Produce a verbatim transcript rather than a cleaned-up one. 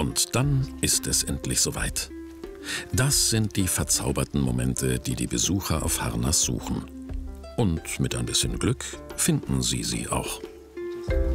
Und dann ist es endlich soweit. Das sind die verzauberten Momente, die die Besucher auf Harnas suchen. Und mit ein bisschen Glück finden sie sie auch.